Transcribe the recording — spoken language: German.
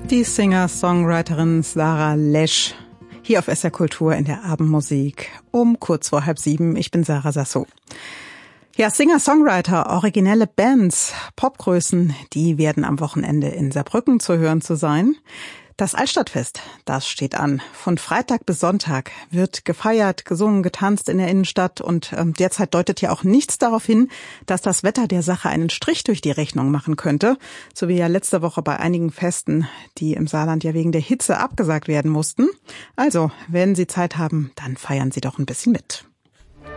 Die Singer-Songwriterin Sarah Lesch. Hier auf SR Kultur in der Abendmusik um kurz vor 6:30. Ich bin Sarah Sasso. Ja, Singer-Songwriter, originelle Bands, Popgrößen, die werden am Wochenende in Saarbrücken zu hören zu sein. Das Altstadtfest, das steht an. Von Freitag bis Sonntag wird gefeiert, gesungen, getanzt in der Innenstadt und derzeit deutet ja auch nichts darauf hin, dass das Wetter der Sache einen Strich durch die Rechnung machen könnte. So wie ja letzte Woche bei einigen Festen, die im Saarland ja wegen der Hitze abgesagt werden mussten. Also, wenn Sie Zeit haben, dann feiern Sie doch ein bisschen mit.